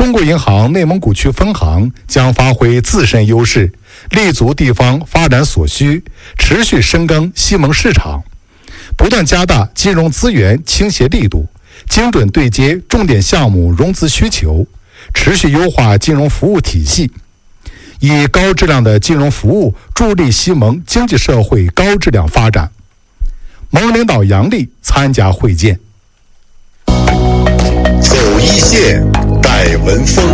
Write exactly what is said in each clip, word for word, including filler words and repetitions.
中国银行内蒙古区分行将发挥自身优势，立足地方发展所需，持续深耕西盟市场，不断加大金融资源倾斜力度，精准对接重点项目融资需求，持续优化金融服务体系，以高质量的金融服务助力西盟经济社会高质量发展。盟领导杨力参加会见。 走一线，待文风。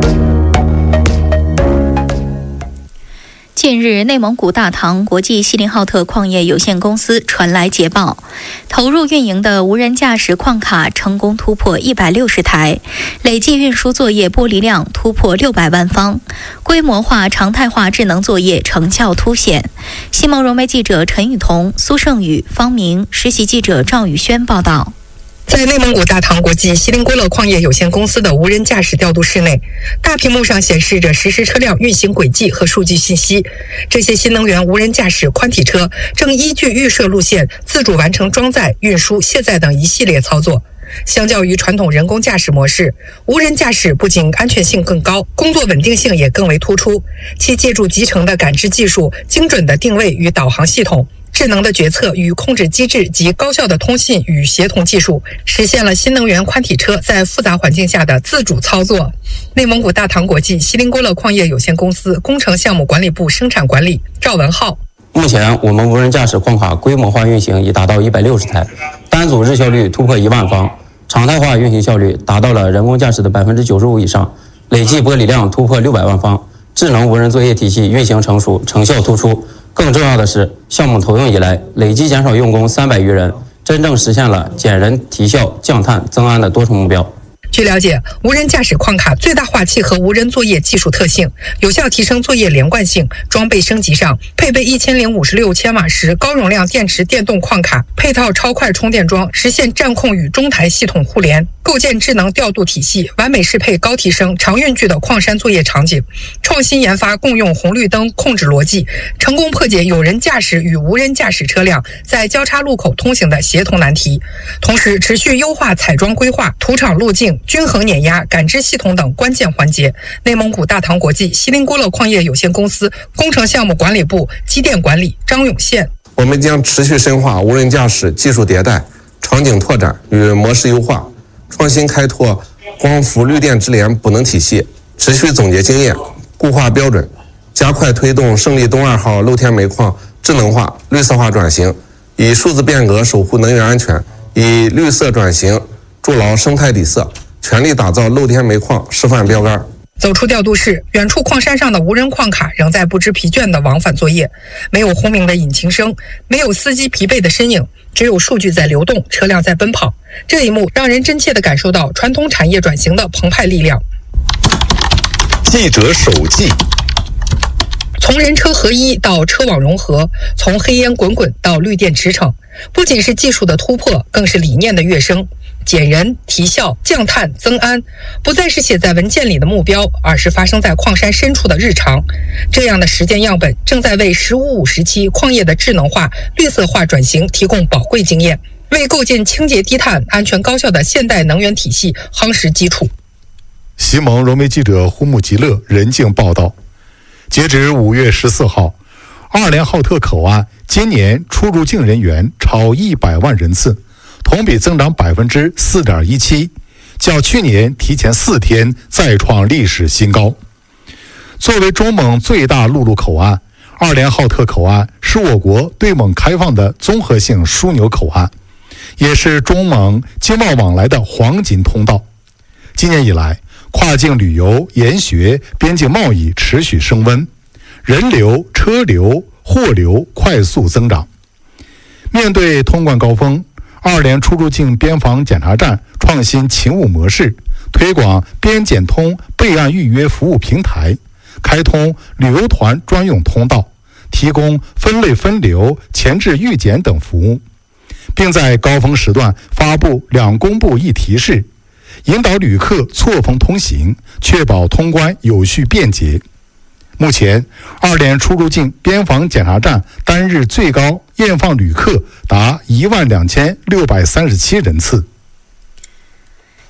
近日，内蒙古大唐国际锡林浩特矿业有限公司传来捷报，投入运营的无人驾驶矿卡成功突破一百六十台，累计运输作业剥离量突破六百万方，规模化、常态化智能作业成效凸显。西盟融媒记者陈雨桐、苏胜宇、方明，实习记者赵宇轩报道。 在内蒙古大唐国际锡林郭勒矿业有限公司的无人驾驶调度室内，大屏幕上显示着实时车辆运行轨迹和数据信息。这些新能源无人驾驶宽体车正依据预设路线自主完成装载、运输、卸载等一系列操作。相较于传统人工驾驶模式，无人驾驶不仅安全性更高，工作稳定性也更为突出。其借助集成的感知技术、精准的定位与导航系统、智能的决策与控制机制及高效的通信与协同技术，实现了新能源宽体车在复杂环境下的自主操作。内蒙古大唐国际锡林郭勒矿业有限公司工程项目管理部生产管理赵文浩。 目前我们无人驾驶矿卡规模化运行已达到一百六十台，单组日效率突破一万方，常态化运行效率达到了人工驾驶的百分之九十五以上，累计剥离量突破六百万方，智能无人作业体系运行成熟，成效突出。更重要的是，项目投用以来，累计减少用工三百余人，真正实现了减人、提效、降碳、增安的多重目标。 据了解，无人驾驶矿卡最大化契合无人作业技术特性，有效提升作业连贯性。装备升级上，配备一千零五十六千瓦时高容量电池电动矿卡，配套超快充电桩，实现站控与中台系统互联，构建智能调度体系，完美适配高提升、长运距的矿山作业场景。创新研发共用红绿灯控制逻辑，成功破解有人驾驶与无人驾驶车辆在交叉路口通行的协同难题。同时，持续优化采装规划、土场路径、均衡碾压、感知系统等关键环节。内蒙古大唐国际锡林郭勒矿业有限公司工程项目管理部机电管理张永宪。 我们将持续深化无人驾驶技术迭代、场景拓展与模式优化，创新开拓光伏绿电直联补能体系，持续总结经验，固化标准，加快推动胜利东二号露天煤矿智能化、绿色化转型，以数字变革守护能源安全，以绿色转型筑牢生态底色，全力打造露天煤矿示范标杆。 走出调度室，远处矿山上的无人矿卡仍在不知疲倦地往返作业，没有轰鸣的引擎声，没有司机疲惫的身影，只有数据在流动，车辆在奔跑。这一幕让人真切地感受到传统产业转型的澎湃力量。 记者手记。 从人车合一到车网融合，从黑烟滚滚到绿电驰骋，不仅是技术的突破，更是理念的跃升。减人、提效、降碳、增安，不再是写在文件里的目标，而是发生在矿山深处的日常。这样的实践样本正在为“十五五”时期矿业的智能化、绿色化转型提供宝贵经验，为构建清洁低碳、安全高效的现代能源体系夯实基础。 西盟融媒记者胡木吉勒、任静报道。截至五月十四号，二连浩特口岸今年出入境人员超一百万人次，同比增长百分之四点一七，较去年提前四天再创历史新高。作为中蒙最大陆路口岸，二连浩特口岸是我国对蒙开放的综合性枢纽口岸，也是中蒙经贸往来的黄金通道。今年以来，跨境旅游、研学、边境贸易持续升温，人流、车流、货流快速增长。面对通关高峰，二连出入境边防检查站创新勤务模式，推广边检通备案预约服务平台，开通旅游团专用通道，提供分类分流、前置预检等服务，并在高峰时段发布两公布一提示，引导旅客错峰通行，确保通关有序便捷。目前，二连出入境边防检查站单日最高验放旅客达一万两千六百三十七人次。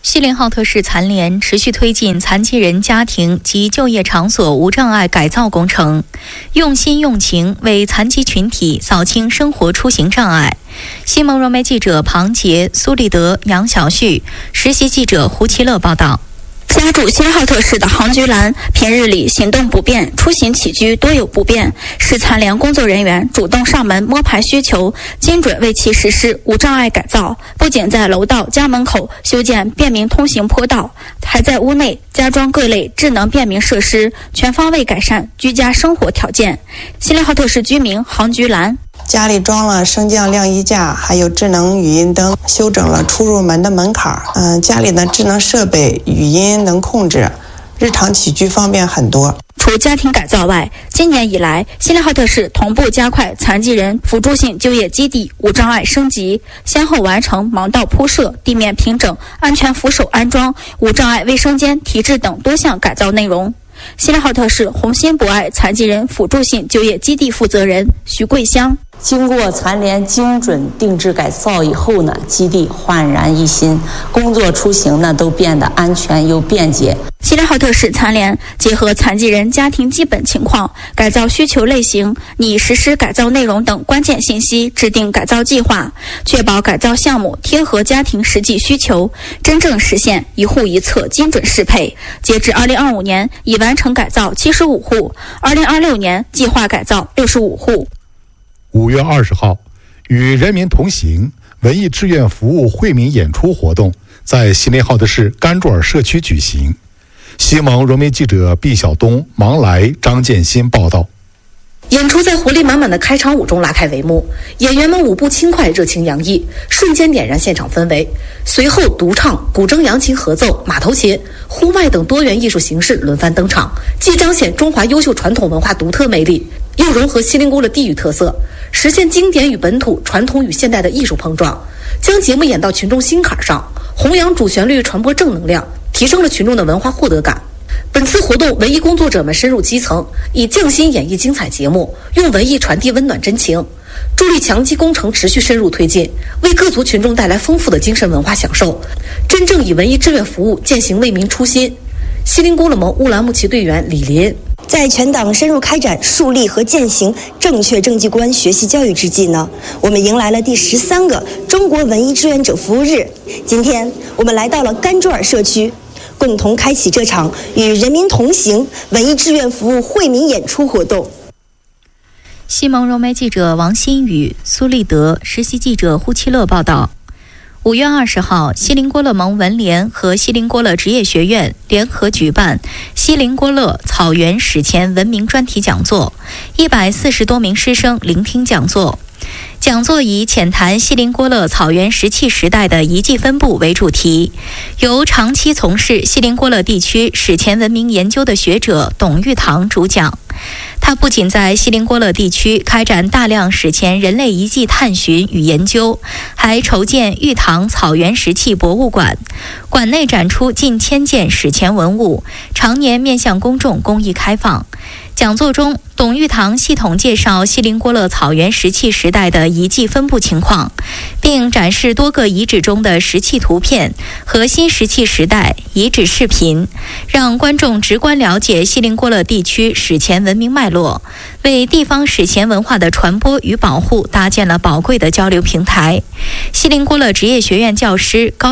锡林浩特市残联持续推进残疾人家庭及就业场所无障碍改造工程，用心用情为残疾群体扫清生活出行障碍。新闻融媒记者庞杰、苏立德、杨小旭，实习记者胡其乐报道。 家住锡林浩特市的杭菊兰平日里行动不便，出行起居多有不便，市残联工作人员主动上门摸排需求，精准为其实施无障碍改造。不仅在楼道、家门口修建便民通行坡道，还在屋内加装各类智能便民设施，全方位改善居家生活条件。锡林浩特市居民杭菊兰。 家里装了升降晾衣架，还有智能语音灯，修整了出入门的门槛。嗯，家里的智能设备语音能控制，日常起居方便很多。 除家庭改造外，今年以来，锡林浩特市同步加快残疾人辅助性就业基地无障碍升级，先后完成盲道铺设、地面平整、安全扶手安装、无障碍卫生间提质等多项改造内容。锡林浩特市红心博爱残疾人辅助性就业基地负责人徐桂香。 经过残联精准定制改造以后呢，基地焕然一新，工作出行呢都变得安全又便捷。 锡林浩特市残联结合残疾人家庭基本情况、改造需求类型、拟实施改造内容等关键信息，制定改造计划，确保改造项目贴合家庭实际需求，真正实现一户一策精准适配。截至二零二五年，已完成改造七十五户，二零二六年计划改造六十五户。 五月二十号，与人民同行文艺志愿服务惠民演出活动在锡林浩特市甘卓尔社区举行。西蒙融媒记者毕晓东、芒来、张建新报道。 演出在活力满满的开场舞中拉开帷幕，演员们舞步轻快，热情洋溢，瞬间点燃现场氛围。随后，独唱、古筝、扬琴合奏、马头琴、呼麦等多元艺术形式轮番登场，既彰显中华优秀传统文化独特魅力，又融合锡林郭勒地域特色，实现经典与本土、传统与现代的艺术碰撞，将节目演到群众心坎上，弘扬主旋律，传播正能量，提升了群众的文化获得感。本次活动，文艺工作者们深入基层，以匠心演绎精彩节目，用文艺传递温暖真情，助力强基工程持续深入推进，为各族群众带来丰富的精神文化享受，真正以文艺志愿服务践行为民初心。锡林郭勒盟乌兰牧骑队员李林。 在全党深入开展树立和践行正确政绩观学习教育之际呢，我们迎来了第十三个中国文艺志愿者服务日。今天我们来到了甘卓尔社区，共同开启这场与人民同行文艺志愿服务惠民演出活动。 西蒙融媒记者王新宇、苏立德，实习记者胡其乐报道。五月二十号，锡林郭勒盟文联和锡林郭勒职业学院联合举办锡林郭勒草原史前文明专题讲座，一百四十多名师生聆听讲座。讲座以浅谈锡林郭勒草原石器时代的遗迹分布为主题，由长期从事锡林郭勒地区史前文明研究的学者董玉堂主讲。他不仅在锡林郭勒地区开展大量史前人类遗迹探寻与研究，还筹建玉堂草原石器博物馆，馆内展出近千件史前文物，常年面向公众公益开放。讲座中，董玉堂系统介绍锡林郭勒草原石器时代的遗迹分布情况，并展示多个遗址中的石器图片和新石器时代遗址视频，让观众直观了解锡林郭勒地区史前文明脉络，为地方史前文化的传播与保护搭建了宝贵的交流平台。锡林郭勒职业学院教师高